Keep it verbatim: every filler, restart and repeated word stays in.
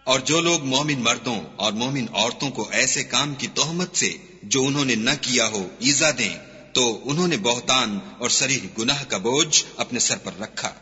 और जो लोग मोमिन मर्दों और मोमिन औरतों को ऐसे काम की तोहमत से जो उन्होंने न किया हो ईजा दें, तो उन्होंने बहुतान और सरीह गुनाह का बोझ अपने सर पर रखा।